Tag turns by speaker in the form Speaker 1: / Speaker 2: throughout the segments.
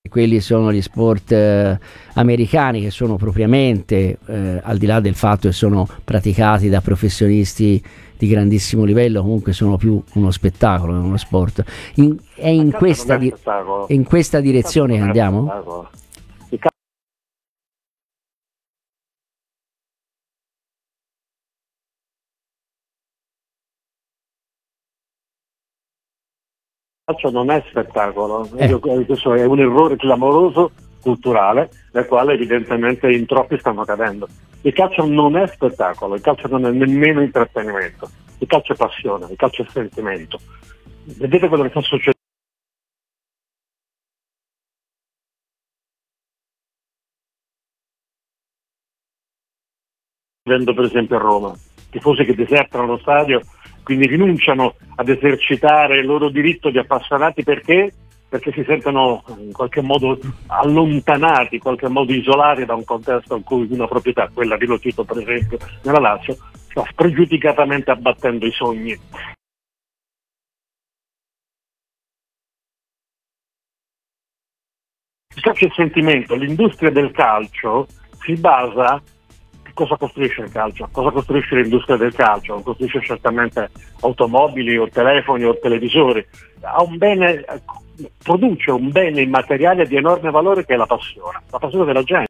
Speaker 1: quelli sono gli sport americani, che sono propriamente, al di là del fatto che sono praticati da professionisti di grandissimo livello, comunque sono più uno spettacolo, uno sport. È in questa direzione che andiamo?
Speaker 2: Calcio non è spettacolo, questo è un errore clamoroso culturale nel quale evidentemente in troppi stanno cadendo. Il calcio non è spettacolo, il calcio non è nemmeno intrattenimento, il calcio è passione, il calcio è sentimento. Vedete quello che sta succedendo per esempio a Roma, tifosi che desertano lo stadio, quindi rinunciano ad esercitare il loro diritto di appassionati perché si sentono in qualche modo allontanati, in qualche modo isolati da un contesto in cui una proprietà, quella di Lotito per esempio nella Lazio, sta spregiudicatamente abbattendo i sogni. Il calcio è sentimento, l'industria del calcio si basa. Cosa costruisce il calcio? Cosa costruisce l'industria del calcio? Non costruisce certamente automobili o telefoni o televisori, produce un bene immateriale di enorme valore che è la passione della gente.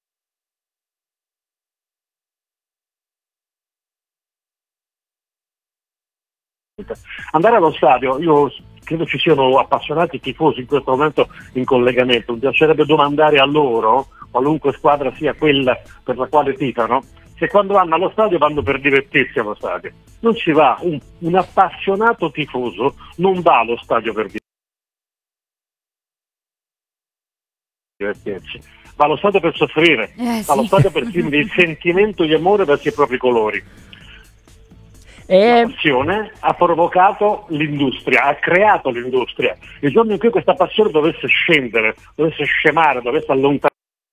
Speaker 2: Andare allo stadio, io credo ci siano appassionati tifosi in questo momento in collegamento, mi piacerebbe domandare a loro, qualunque squadra sia quella per la quale tifano, se quando vanno allo stadio vanno per divertirsi allo stadio. Non ci va, un appassionato tifoso non va allo stadio per divertirsi, va allo stadio per soffrire, va allo stadio per il sentimento di amore verso i propri colori. La passione ha provocato l'industria, ha creato l'industria. Il giorno in cui questa passione dovesse scendere, dovesse scemare, dovesse allontanarsi,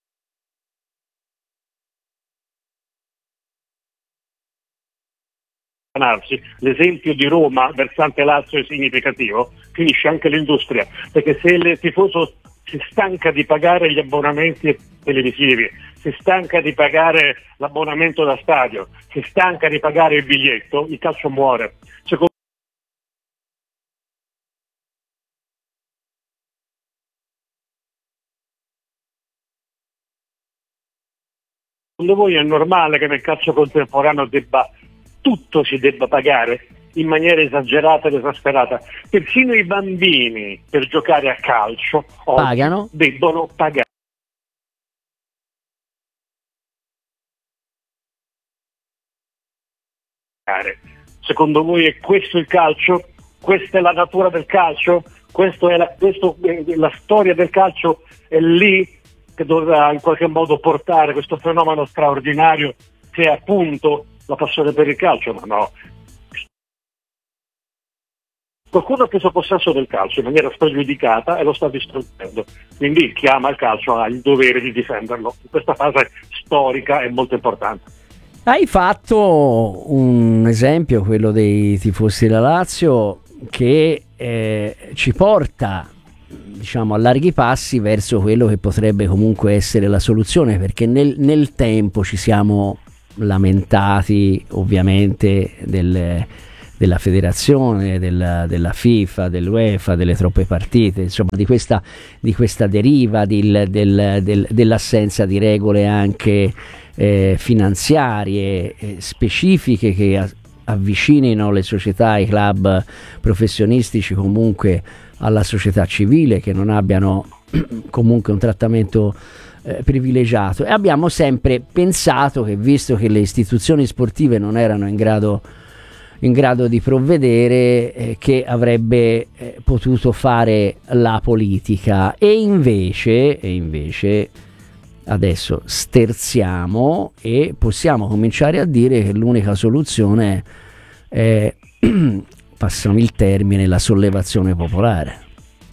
Speaker 2: l'esempio di Roma versante Lazio è significativo, finisce anche l'industria, perché se il tifoso si stanca di pagare gli abbonamenti televisivi, si stanca di pagare l'abbonamento da stadio, si stanca di pagare il biglietto, il calcio muore. Secondo voi è normale che nel calcio contemporaneo tutto si debba pagare in maniera esagerata ed esasperata? Persino i bambini per giocare a calcio oggi debbono pagare. Secondo voi è questo il calcio? Questa è la natura del calcio? La storia del calcio è lì che dovrà in qualche modo portare questo fenomeno straordinario che è appunto la passione per il calcio? Ma no. Qualcuno ha preso possesso del calcio in maniera spregiudicata e lo sta distruggendo, quindi chi ama il calcio ha il dovere di difenderlo. In questa fase storica è molto importante.
Speaker 1: Hai fatto un esempio, quello dei tifosi della Lazio, che ci porta, diciamo, a larghi passi verso quello che potrebbe comunque essere la soluzione, perché nel tempo ci siamo lamentati ovviamente della federazione, della FIFA, dell'UEFA, delle troppe partite, insomma di questa deriva, dell'assenza di regole anche finanziarie specifiche che avvicinino le società, i club professionistici comunque alla società civile, che non abbiano comunque un trattamento privilegiato. E abbiamo sempre pensato che, visto che le istituzioni sportive non erano in grado di provvedere, che avrebbe potuto fare la politica, e invece adesso sterziamo e possiamo cominciare a dire che l'unica soluzione è, passami il termine, la sollevazione popolare.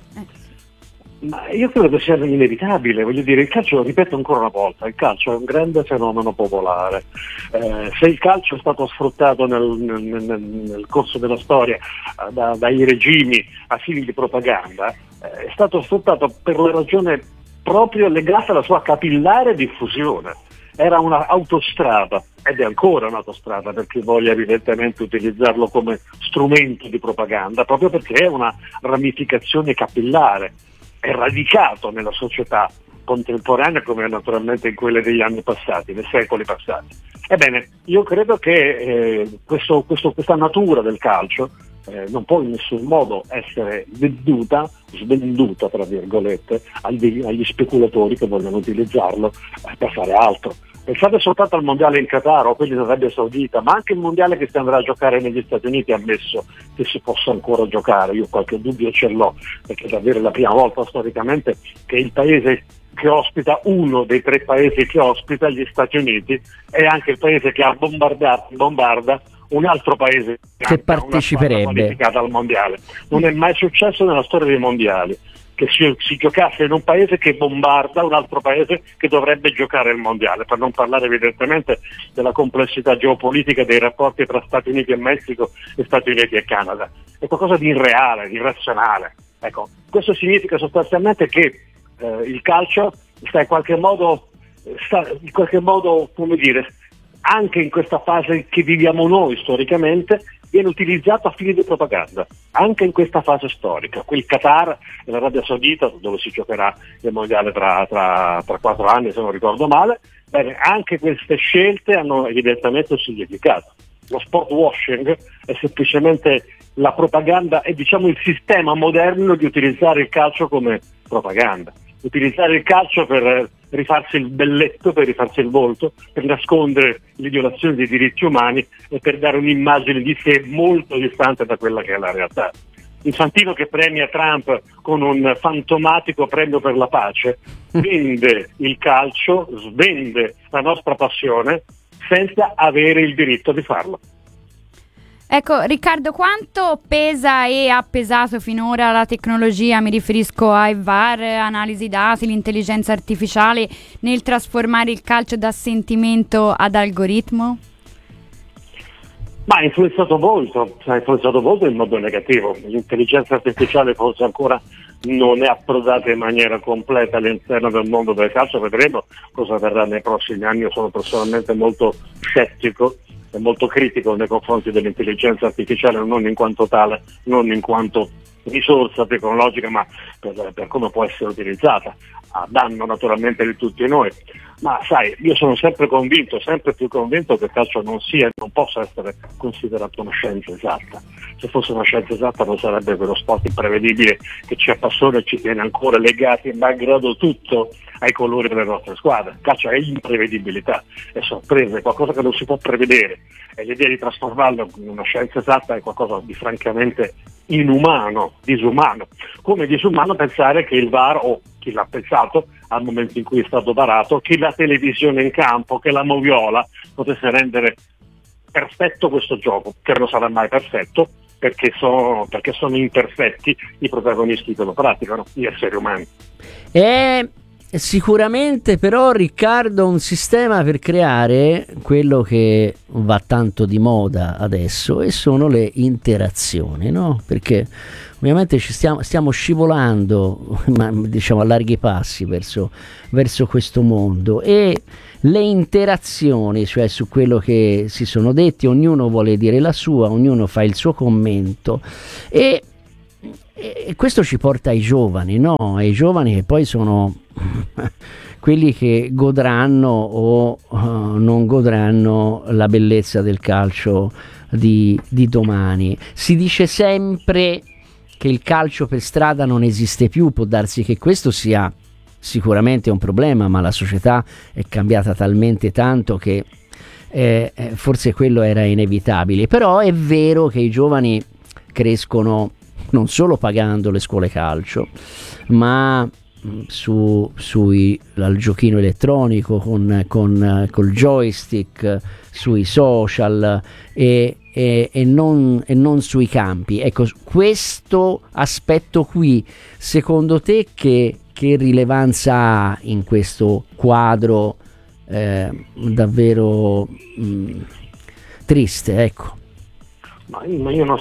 Speaker 2: Ma io credo che sia inevitabile, voglio dire, il calcio, ripeto ancora una volta, il calcio è un grande fenomeno popolare. Se il calcio è stato sfruttato nel corso della storia dai regimi a fini di propaganda, è stato sfruttato per la ragione proprio legata alla sua capillare diffusione. Era un'autostrada, ed è ancora un'autostrada per chi voglia evidentemente utilizzarlo come strumento di propaganda, proprio perché è una ramificazione capillare, è radicato nella società contemporanea come naturalmente in quelle degli anni passati, nei secoli passati. Ebbene, io credo che questa natura del calcio non può in nessun modo essere svenduta tra virgolette, agli speculatori che vogliono utilizzarlo per fare altro. Pensate soltanto al mondiale in Qatar o quelli dell'Arabia Saudita, ma anche il mondiale che si andrà a giocare negli Stati Uniti, ammesso che si possa ancora giocare. Io qualche dubbio ce l'ho, perché è davvero la prima volta storicamente che il paese che ospita, uno dei 3 paesi che ospita, gli Stati Uniti, è anche il paese che bombarda un altro paese
Speaker 1: che parteciperebbe
Speaker 2: qualificata al mondiale. Non è mai successo nella storia dei mondiali che si giocasse in un paese che bombarda un altro paese che dovrebbe giocare il mondiale, per non parlare evidentemente della complessità geopolitica dei rapporti tra Stati Uniti e Messico e Stati Uniti e Canada. È qualcosa di irreale, di irrazionale. Ecco, questo significa sostanzialmente che il calcio sta in qualche modo, come dire, anche in questa fase che viviamo noi storicamente, viene utilizzato a fini di propaganda, anche in questa fase storica. Qui il Qatar e l'Arabia Saudita, dove si giocherà il mondiale tra 4 anni, se non ricordo male, bene, anche queste scelte hanno evidentemente un significato. Lo sport washing è semplicemente la propaganda, è diciamo il sistema moderno di utilizzare il calcio come propaganda. Utilizzare il calcio per rifarsi il belletto, per rifarsi il volto, per nascondere le violazioni dei diritti umani e per dare un'immagine di sé molto distante da quella che è la realtà. Infantino, che premia Trump con un fantomatico premio per la pace, vende il calcio, svende la nostra passione senza avere il diritto di farlo.
Speaker 3: Ecco, Riccardo, quanto pesa e ha pesato finora la tecnologia, mi riferisco ai VAR, analisi dati, l'intelligenza artificiale, nel trasformare il calcio da sentimento ad algoritmo?
Speaker 2: Ma ha influenzato molto in modo negativo. L'intelligenza artificiale forse ancora non è approdata in maniera completa all'interno del mondo del calcio, vedremo cosa avverrà nei prossimi anni. Io sono personalmente molto scettico e molto critico nei confronti dell'intelligenza artificiale, non in quanto tale, non in quanto risorsa tecnologica, ma per come può essere utilizzata, a danno naturalmente di tutti noi. Ma sai, io sono sempre più convinto che il calcio non possa essere considerato una scienza esatta. Se fosse una scienza esatta non sarebbe quello sport imprevedibile che ci appassiona e ci tiene ancora legati, malgrado tutto, ai colori delle nostre squadre. Il calcio è imprevedibilità, è sorpresa, è qualcosa che non si può prevedere, e l'idea di trasformarlo in una scienza esatta è qualcosa di francamente inumano, disumano. Come disumano pensare che il VAR, o chi l'ha pensato al momento in cui è stato varato, che la televisione in campo, che la moviola potesse rendere perfetto questo gioco, che non sarà mai perfetto, perché sono imperfetti i protagonisti che lo praticano, gli esseri umani.
Speaker 1: Sicuramente però, Riccardo, un sistema per creare quello che va tanto di moda adesso, e sono le interazioni, no? Perché ovviamente stiamo scivolando, ma diciamo a larghi passi verso questo mondo, e le interazioni, cioè su quello che si sono detti, ognuno vuole dire la sua, ognuno fa il suo commento, e questo ci porta ai giovani, no? Ai giovani che poi sono quelli che godranno o non godranno la bellezza del calcio di domani. Si dice sempre che il calcio per strada non esiste più, può darsi che questo sia sicuramente un problema, ma la società è cambiata talmente tanto che forse quello era inevitabile. Però è vero che i giovani crescono non solo pagando le scuole calcio, ma al giochino elettronico col joystick, sui social e non sui campi. Ecco, questo aspetto qui, secondo te che rilevanza ha in questo quadro davvero triste, ecco?
Speaker 2: Ma io non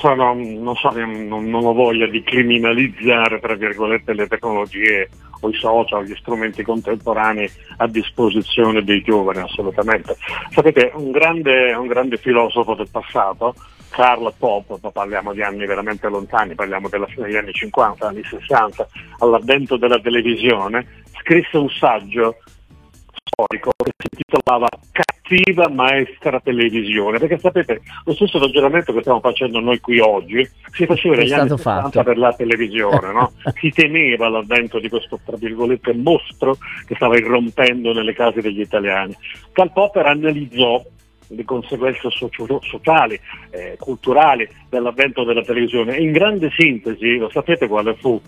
Speaker 2: ho voglia di criminalizzare, tra virgolette, le tecnologie o i social, gli strumenti contemporanei a disposizione dei giovani, assolutamente. Sapete, un grande filosofo del passato, Karl Popper, parliamo di anni veramente lontani, parliamo della fine degli anni 50, anni 60, all'avvento della televisione, scrisse un saggio storico che si intitolava Cattiva maestra televisione, perché sapete, lo stesso ragionamento che stiamo facendo noi qui oggi si faceva negli anni 60 per la televisione, no? Si temeva l'avvento di questo, tra virgolette, mostro che stava irrompendo nelle case degli italiani. Karl Popper analizzò le conseguenze sociali, culturali dell'avvento della televisione. In grande sintesi, lo sapete quale fu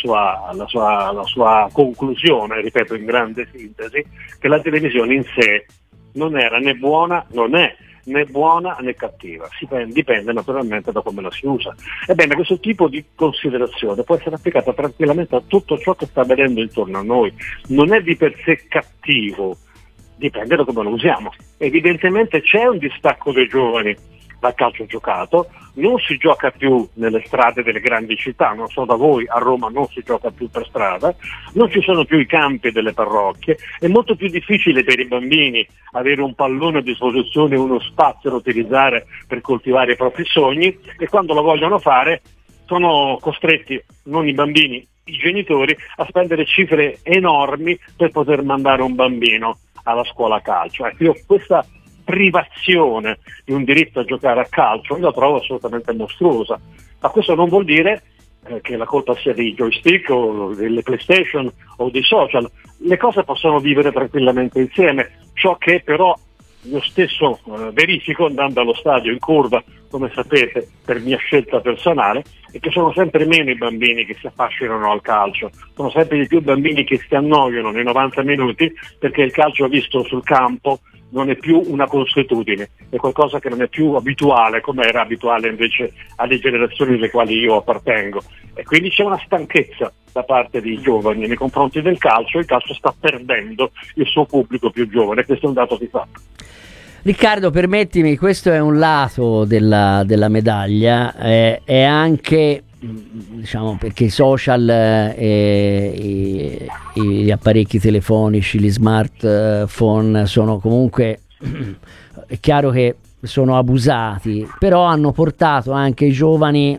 Speaker 2: la sua conclusione, ripeto, in grande sintesi, che la televisione in sé non era né buona, non è né buona né cattiva, dipende naturalmente da come la si usa. Ebbene, questo tipo di considerazione può essere applicata tranquillamente a tutto ciò che sta avvenendo intorno a noi. Non è di per sé cattivo, dipende da come lo usiamo. Evidentemente c'è un distacco dei giovani dal calcio giocato, non si gioca più nelle strade delle grandi città, non so da voi, a Roma non si gioca più per strada, non ci sono più i campi delle parrocchie, è molto più difficile per i bambini avere un pallone a disposizione, uno spazio da utilizzare per coltivare i propri sogni, e quando lo vogliono fare sono costretti, non i bambini, i genitori, a spendere cifre enormi per poter mandare un bambino alla scuola calcio. Io questa privazione di un diritto a giocare a calcio io la trovo assolutamente mostruosa, ma questo non vuol dire che la colpa sia dei joystick o delle PlayStation o dei social. Le cose possono vivere tranquillamente insieme. Ciò che però io stesso verifico andando allo stadio in curva, come sapete, per mia scelta personale, è che sono sempre meno i bambini che si affascinano al calcio, sono sempre di più i bambini che si annoiano nei 90 minuti perché il calcio visto sul campo non è più una consuetudine, è qualcosa che non è più abituale come era abituale invece alle generazioni alle quali io appartengo, e quindi c'è una stanchezza da parte dei giovani nei confronti del calcio. Il calcio sta perdendo il suo pubblico più giovane, questo è un dato di fatto.
Speaker 1: Riccardo, permettimi, questo è un lato della medaglia, è anche, diciamo, perché i social, gli apparecchi telefonici, gli smartphone sono comunque, è chiaro che sono abusati, però hanno portato anche i giovani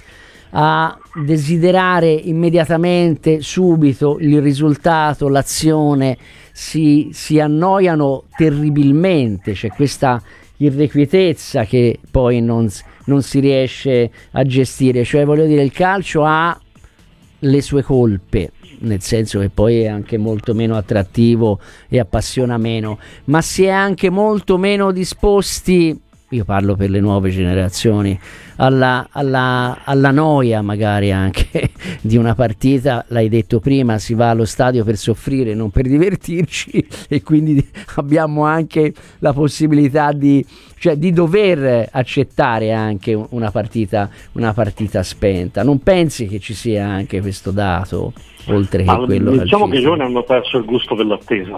Speaker 1: a desiderare immediatamente, subito, il risultato, l'azione, si annoiano terribilmente, c'è questa irrequietezza che poi non si riesce a gestire, cioè voglio dire, il calcio ha le sue colpe, nel senso che poi è anche molto meno attrattivo e appassiona meno, ma si è anche molto meno disposti, io parlo per le nuove generazioni, alla noia magari anche di una partita. L'hai detto prima, si va allo stadio per soffrire, non per divertirci, e quindi abbiamo anche la possibilità di dover accettare anche una partita spenta. Non pensi che ci sia anche questo dato, oltre che quello?
Speaker 2: Diciamo che i giovani hanno perso il gusto dell'attesa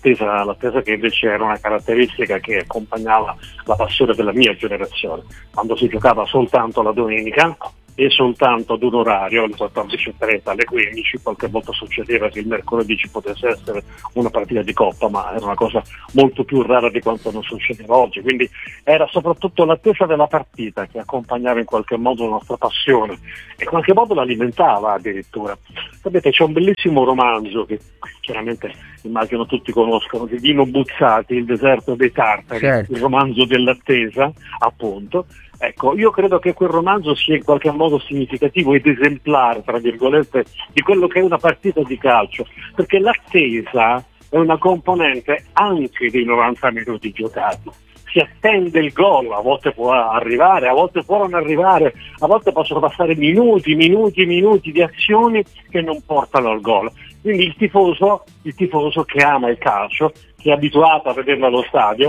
Speaker 2: che invece era una caratteristica che accompagnava la passione della mia generazione, quando si giocava soltanto la domenica e soltanto ad un orario, alle 14:30, alle 15, qualche volta succedeva che il mercoledì ci potesse essere una partita di coppa, ma era una cosa molto più rara di quanto non succedeva oggi, quindi era soprattutto l'attesa della partita che accompagnava in qualche modo la nostra passione e in qualche modo l'alimentava addirittura. Sapete, c'è un bellissimo romanzo che chiaramente immagino tutti conoscono, di Dino Buzzati, Il deserto dei tartari, certo. Il romanzo dell'attesa, appunto. Ecco, io credo che quel romanzo sia in qualche modo significativo ed esemplare, tra virgolette, di quello che è una partita di calcio, perché l'attesa è una componente anche dei 90 minuti giocati. Si attende il gol, a volte può arrivare, a volte può non arrivare, a volte possono passare minuti di azioni che non portano al gol. Quindi il tifoso che ama il calcio, che è abituato a vederlo allo stadio,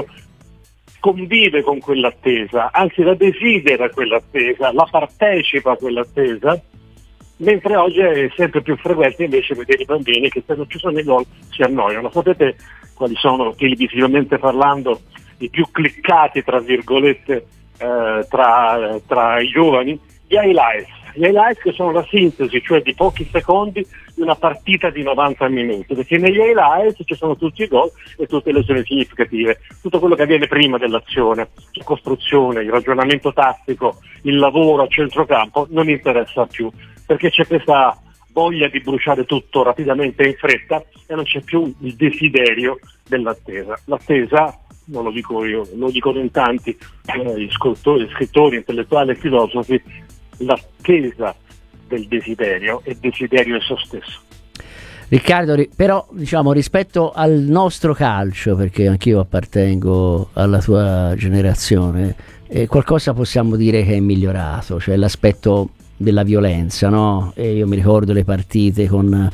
Speaker 2: convive con quell'attesa, anzi la desidera quell'attesa, la partecipa a quell'attesa, mentre oggi è sempre più frequente invece vedere i bambini che se non ci sono i gol si annoiano. Sapete quali sono, televisivamente parlando, i più cliccati, tra virgolette, tra i giovani, gli highlights che sono la sintesi, cioè di pochi secondi di una partita di 90 minuti, perché negli highlights ci sono tutti i gol e tutte le azioni significative, tutto quello che avviene prima dell'azione, la costruzione, il ragionamento tattico, il lavoro a centrocampo non interessa più, perché c'è questa voglia di bruciare tutto rapidamente e in fretta e non c'è più il desiderio dell'attesa. L'attesa, non lo dico io, lo dicono in tanti scrittori, intellettuali e filosofi, l'attesa del desiderio è desiderio esso stesso.
Speaker 1: Riccardo, però diciamo rispetto al nostro calcio, perché anch'io appartengo alla tua generazione, qualcosa possiamo dire che è migliorato, cioè l'aspetto della violenza, no? E io mi ricordo le partite con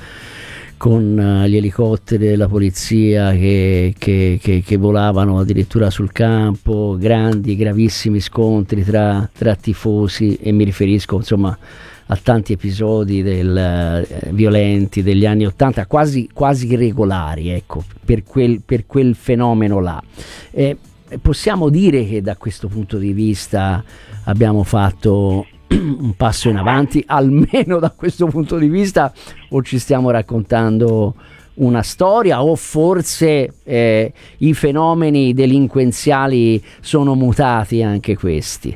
Speaker 1: gli elicotteri della polizia che volavano addirittura sul campo, gravissimi scontri tra tifosi, e mi riferisco insomma a tanti episodi violenti degli anni '80, quasi irregolari, ecco, per quel fenomeno là. Possiamo dire che da questo punto di vista abbiamo fatto un passo in avanti, almeno da questo punto di vista, o ci stiamo raccontando una storia, o forse i fenomeni delinquenziali sono mutati anche questi?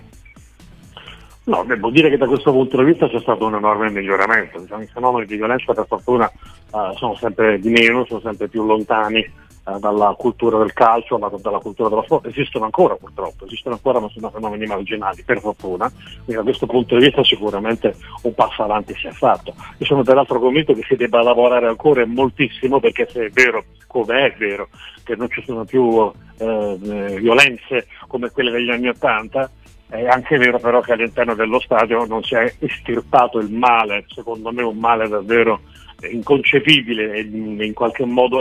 Speaker 2: No, devo dire che da questo punto di vista c'è stato un enorme miglioramento. Diciamo, i fenomeni di violenza per fortuna sono sempre di meno, sono sempre più lontani dalla cultura del calcio, dalla cultura dello sport. Esistono ancora purtroppo, ma sono fenomeni marginali, per fortuna. Quindi da questo punto di vista sicuramente un passo avanti si è fatto. Io sono peraltro convinto che si debba lavorare ancora moltissimo, perché se è vero, come è vero, che non ci sono più violenze come quelle degli anni '80, è anche vero però che all'interno dello stadio non si è estirpato il male, secondo me un male davvero inconcepibile e in qualche modo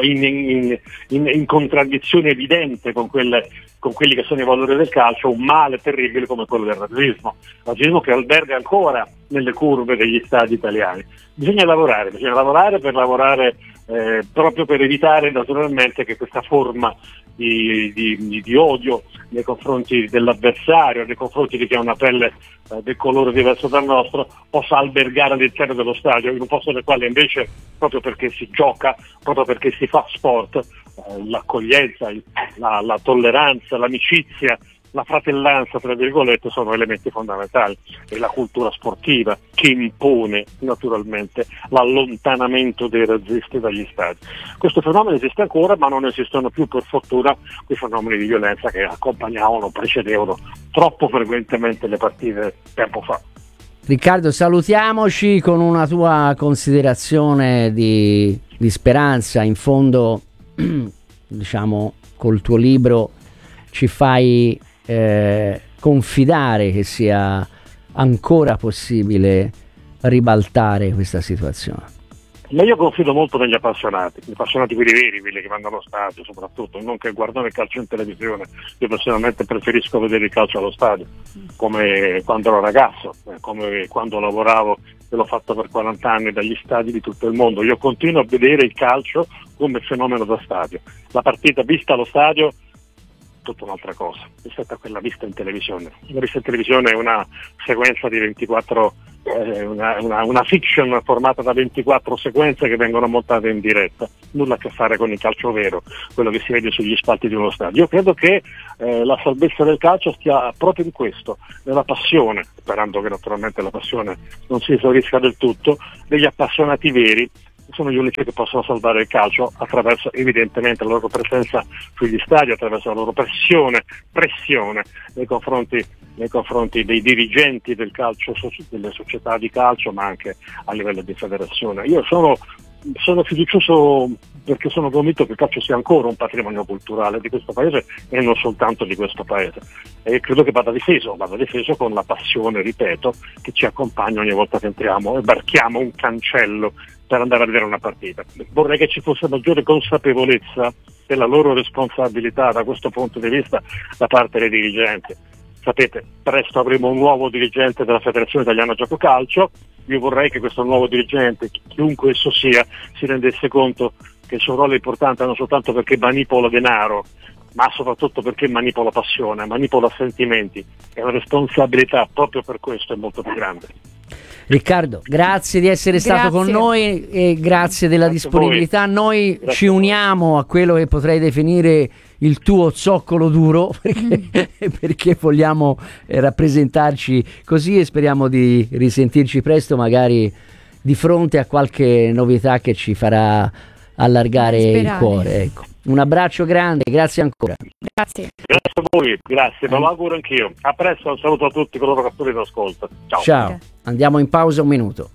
Speaker 2: in contraddizione evidente con quelli che sono i valori del calcio, un male terribile come quello del razzismo che alberga ancora nelle curve degli stadi italiani. Bisogna lavorare proprio per evitare naturalmente che questa forma di odio nei confronti dell'avversario, nei confronti di chi ha una pelle del colore diverso dal nostro, possa albergare all'interno dello stadio, in un posto nel quale invece, proprio perché si gioca, proprio perché si fa sport, l'accoglienza, la tolleranza, l'amicizia, la fratellanza, tra virgolette, sono elementi fondamentali. E la cultura sportiva che impone naturalmente l'allontanamento dei razzisti dagli stadi. Questo fenomeno esiste ancora, ma non esistono più, per fortuna, quei fenomeni di violenza che accompagnavano, precedevano troppo frequentemente le partite tempo fa.
Speaker 1: Riccardo, salutiamoci con una tua considerazione di speranza. In fondo, diciamo, col tuo libro ci fai confidare che sia ancora possibile ribaltare questa situazione.
Speaker 2: Ma io confido molto negli appassionati quelli veri, quelli che vanno allo stadio soprattutto, non che guardano il calcio in televisione. Io personalmente preferisco vedere il calcio allo stadio, come quando ero ragazzo, come quando lavoravo e l'ho fatto per 40 anni dagli stadi di tutto il mondo. Io continuo a vedere il calcio come fenomeno da stadio. La partita vista allo stadio tutta un'altra cosa rispetto a quella vista in televisione. La vista in televisione è una sequenza di 24, una fiction formata da 24 sequenze che vengono montate in diretta, nulla a che fare con il calcio vero, quello che si vede sugli spalti di uno stadio. Io credo che la salvezza del calcio stia proprio in questo, nella passione, sperando che naturalmente la passione non si esaurisca del tutto, degli appassionati veri. Sono gli unici che possono salvare il calcio attraverso evidentemente la loro presenza sugli stadi, attraverso la loro pressione nei confronti dei dirigenti del calcio, delle società di calcio, ma anche a livello di federazione. Io sono fiducioso perché sono convinto che il calcio sia ancora un patrimonio culturale di questo paese e non soltanto di questo paese, e credo che vada difeso con la passione, ripeto, che ci accompagna ogni volta che entriamo e varchiamo un cancello per andare a vedere una partita. Vorrei che ci fosse maggiore consapevolezza della loro responsabilità da questo punto di vista da parte dei dirigenti. Sapete, presto avremo un nuovo dirigente della Federazione Italiana Gioco Calcio. Io vorrei che questo nuovo dirigente, chiunque esso sia, si rendesse conto che il suo ruolo è importante non soltanto perché manipola denaro ma soprattutto perché manipola passione, manipola sentimenti, e la responsabilità proprio per questo è molto più grande.
Speaker 1: Riccardo, grazie di essere stato con noi e grazie della disponibilità. Noi ci uniamo a quello che potrei definire il tuo zoccolo duro, perché vogliamo rappresentarci così, e speriamo di risentirci presto, magari di fronte a qualche novità che ci farà allargare il cuore. Ecco. Un abbraccio grande, grazie ancora.
Speaker 3: Grazie.
Speaker 2: Grazie a voi, grazie, me lo auguro anch'io. A presto, un saluto a tutti coloro che sono in ascolto. Ciao.
Speaker 1: Ciao, andiamo in pausa un minuto.